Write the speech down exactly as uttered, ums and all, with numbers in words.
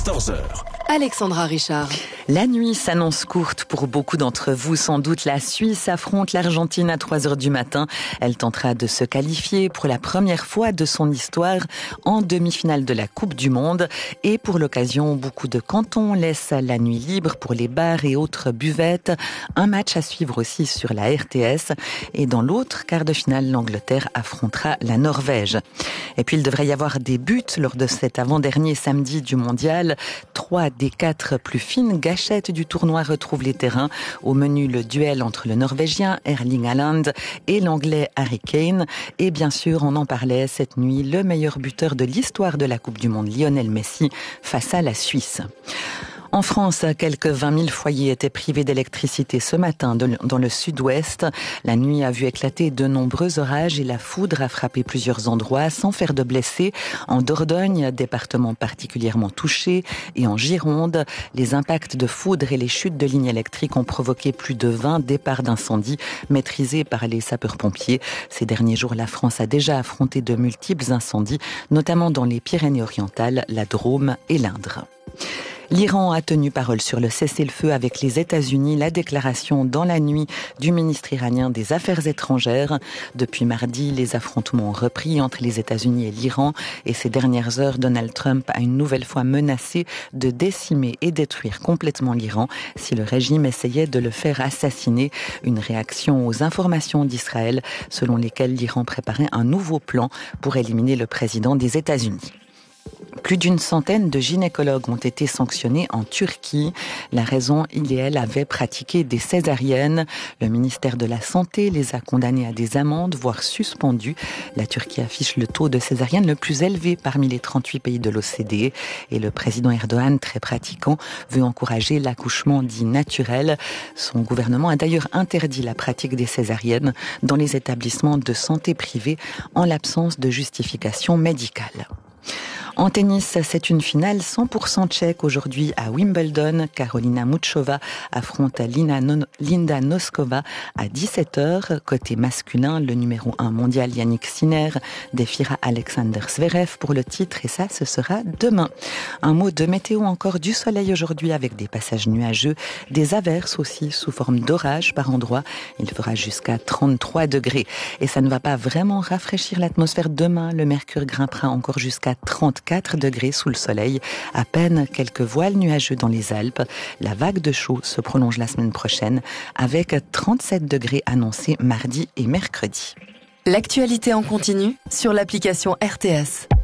quatorze heures. Alexandra Richard. La nuit s'annonce courte pour beaucoup d'entre vous. Sans doute, la Suisse affronte l'Argentine à trois heures du matin. Elle tentera de se qualifier pour la première fois de son histoire en demi-finale de la Coupe du Monde. Et pour l'occasion, beaucoup de cantons laissent la nuit libre pour les bars et autres buvettes. Un match à suivre aussi sur la R T S. Et dans l'autre quart de finale, l'Angleterre affrontera la Norvège. Et puis, il devrait y avoir des buts lors de cet avant-dernier samedi du Mondial. Trois des quatre plus fines gâchettes du tournoi retrouvent les terrains. Au menu, le duel entre le Norvégien Erling Haaland et l'Anglais Harry Kane. Et bien sûr, on en parlait cette nuit, le meilleur buteur de l'histoire de la Coupe du Monde, Lionel Messi, face à la Suisse. En France, quelques vingt mille foyers étaient privés d'électricité ce matin dans le sud-ouest. La nuit a vu éclater de nombreux orages et la foudre a frappé plusieurs endroits sans faire de blessés. En Dordogne, département particulièrement touché, et en Gironde, les impacts de foudre et les chutes de lignes électriques ont provoqué plus de vingt départs d'incendie maîtrisés par les sapeurs-pompiers. Ces derniers jours, la France a déjà affronté de multiples incendies, notamment dans les Pyrénées-Orientales, la Drôme et l'Indre. L'Iran a tenu parole sur le cessez-le-feu avec les États-Unis. La déclaration dans la nuit du ministre iranien des Affaires étrangères. Depuis mardi, les affrontements ont repris entre les États-Unis et l'Iran. Et ces dernières heures, Donald Trump a une nouvelle fois menacé de décimer et détruire complètement l'Iran si le régime essayait de le faire assassiner. Une réaction aux informations d'Israël selon lesquelles l'Iran préparait un nouveau plan pour éliminer le président des États-Unis. Plus d'une centaine de gynécologues ont été sanctionnés en Turquie. La raison, il et elle avaient pratiqué des césariennes. Le ministère de la Santé les a condamnés à des amendes, voire suspendus. La Turquie affiche le taux de césariennes le plus élevé parmi les trente-huit pays de l'O C D E. Et le président Erdogan, très pratiquant, veut encourager l'accouchement dit naturel. Son gouvernement a d'ailleurs interdit la pratique des césariennes dans les établissements de santé privés en l'absence de justification médicale. En tennis, c'est une finale cent pour cent tchèque aujourd'hui à Wimbledon. Karolina Muchova affronte Linda Noskova à dix-sept heures. Côté masculin, le numéro un mondial Yannick Sinner défiera Alexander Zverev pour le titre et ça, ce sera demain. Un mot de météo encore, du soleil aujourd'hui avec des passages nuageux, des averses aussi sous forme d'orage par endroits. Il fera jusqu'à trente-trois degrés. Et ça ne va pas vraiment rafraîchir l'atmosphère demain. Le mercure grimpera encore jusqu'à trente-quatre degrés sous le soleil, à peine quelques voiles nuageux dans les Alpes. La vague de chaud se prolonge la semaine prochaine avec trente-sept degrés annoncés mardi et mercredi. L'actualité en continu sur l'application R T S.